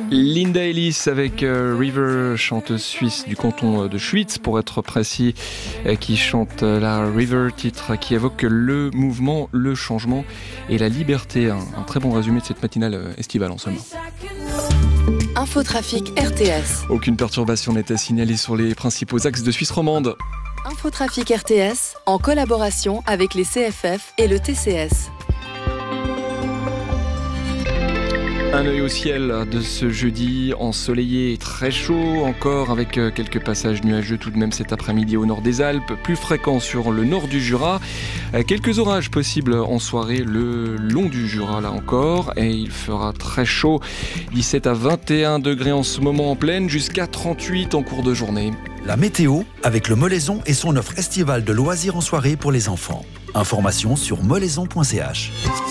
Linda Ellis avec River, chanteuse suisse du canton de Schwyz pour être précis, qui chante la River, titre qui évoque le mouvement, le changement et la liberté. Un très bon résumé de cette matinale estivale en somme. Infotrafic RTS. Aucune perturbation n'était signalée sur les principaux axes de Suisse romande. Infotrafic RTS en collaboration avec les CFF et le TCS. Un œil au ciel de ce jeudi ensoleillé et très chaud encore avec quelques passages nuageux tout de même cet après-midi au nord des Alpes, plus fréquents sur le nord du Jura. Quelques orages possibles en soirée le long du Jura là encore et il fera très chaud, 17 à 21 degrés en ce moment en pleine jusqu'à 38 en cours de journée. La météo avec le Molaison et son offre estivale de loisirs en soirée pour les enfants. Information sur molaison.ch.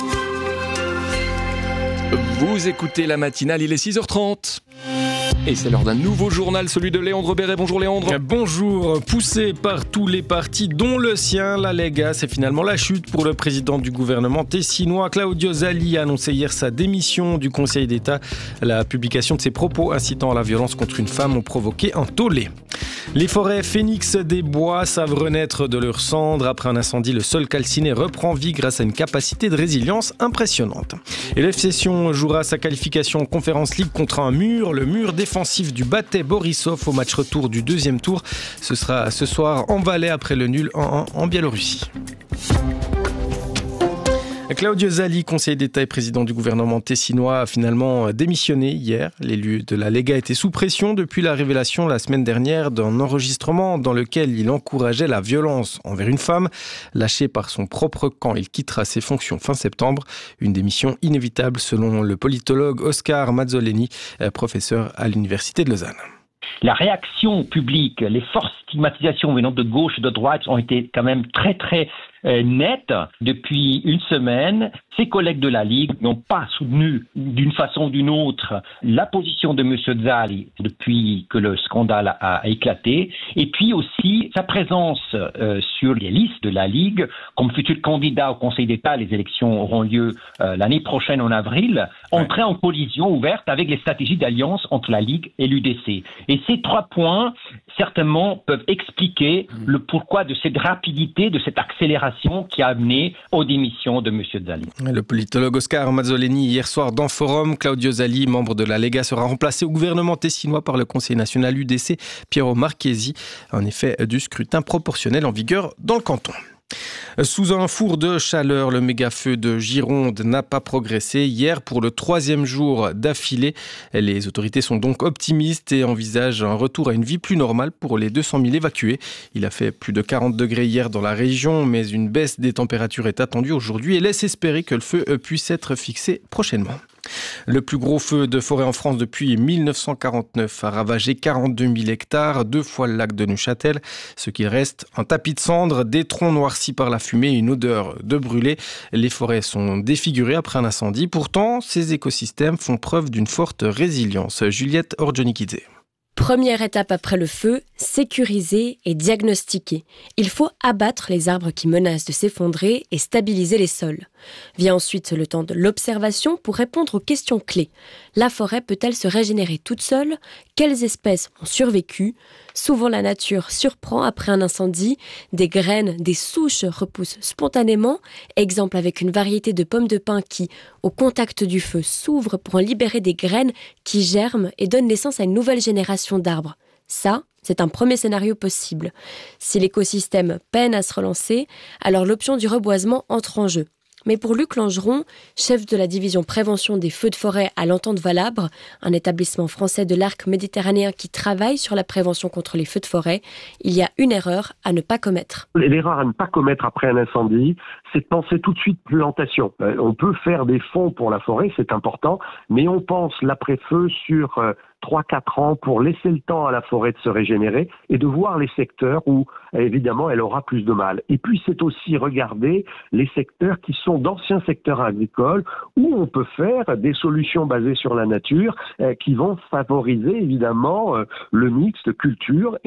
Vous écoutez la matinale, il est 6h30. Et c'est l'heure d'un nouveau journal, celui de Léandre Béret. Bonjour Léandre. Bonjour. Poussé par tous les partis, dont le sien, la Lega, c'est finalement la chute pour le président du gouvernement tessinois. Claudio Zali a annoncé hier sa démission du Conseil d'État. La publication de ses propos incitant à la violence contre une femme ont provoqué un tollé. Les forêts phénix des bois savent renaître de leurs cendres. Après un incendie, le sol calciné reprend vie grâce à une capacité de résilience impressionnante. Et l'FC Sion jouera sa qualification en Conference League contre un mur, le mur défensif du Batay Borisov au match retour du deuxième tour. Ce sera ce soir en Valais après le nul 1-1 en Biélorussie. Claudio Zali, conseiller d'État et président du gouvernement tessinois, a finalement démissionné hier. L'élu de la Lega était sous pression depuis la révélation la semaine dernière d'un enregistrement dans lequel il encourageait la violence envers une femme. Lâché par son propre camp, il quittera ses fonctions fin septembre. Une démission inévitable selon le politologue Oscar Mazzoleni, professeur à l'université de Lausanne. La réaction publique, les fortes stigmatisations venant de gauche et de droite ont été quand même très nettes depuis une semaine. Ses collègues de la Ligue n'ont pas soutenu d'une façon ou d'une autre la position de M. Zali depuis que le scandale a éclaté. Et puis aussi sa présence sur les listes de la Ligue comme futur candidat au Conseil d'État. Les élections auront lieu l'année prochaine en avril. Entrer en collision ouverte avec les stratégies d'alliance entre la Ligue et l'UDC. Et ces trois points, certainement, peuvent expliquer le pourquoi de cette rapidité, de cette accélération qui a amené aux démissions de M. Zali. Le politologue Oscar Mazzoleni, hier soir dans Forum, Claudio Zali, membre de la Lega, sera remplacé au gouvernement tessinois par le Conseil national UDC, Piero Marchesi, en effet du scrutin proportionnel en vigueur dans le canton. Sous un four de chaleur, le méga-feu de Gironde n'a pas progressé. Hier, pour le 3e jour d'affilée, les autorités sont donc optimistes et envisagent un retour à une vie plus normale pour les 200 000 évacués. Il a fait plus de 40 degrés hier dans la région, mais une baisse des températures est attendue aujourd'hui et laisse espérer que le feu puisse être fixé prochainement. Le plus gros feu de forêt en France depuis 1949 a ravagé 42 000 hectares, 2 fois le lac de Neuchâtel. Ce qu'il reste, un tapis de cendres, des troncs noircis par la fumée et une odeur de brûlé. Les forêts sont défigurées après un incendie. Pourtant, ces écosystèmes font preuve d'une forte résilience. Juliette Orjonikidze. Première étape après le feu, sécuriser et diagnostiquer. Il faut abattre les arbres qui menacent de s'effondrer et stabiliser les sols. Vient ensuite le temps de l'observation pour répondre aux questions clés. La forêt peut-elle se régénérer toute seule ? Quelles espèces ont survécu ? Souvent la nature surprend après un incendie. Des graines, des souches repoussent spontanément. Exemple avec une variété de pommes de pin qui, au contact du feu, s'ouvre pour en libérer des graines qui germent et donnent naissance à une nouvelle génération d'arbres. Ça, c'est un premier scénario possible. Si l'écosystème peine à se relancer, alors l'option du reboisement entre en jeu. Mais pour Luc Langeron, chef de la division prévention des feux de forêt à l'Entente Valabre, un établissement français de l'arc méditerranéen qui travaille sur la prévention contre les feux de forêt, il y a une erreur à ne pas commettre. L'erreur à ne pas commettre après un incendie, c'est de penser tout de suite plantation. On peut faire des fonds pour la forêt, c'est important, mais on pense l'après-feu sur 3-4 ans pour laisser le temps à la forêt de se régénérer et de voir les secteurs où, évidemment, elle aura plus de mal. Et puis, c'est aussi regarder les secteurs qui sont d'anciens secteurs agricoles où on peut faire des solutions basées sur la nature qui vont favoriser, évidemment, le mixte culture.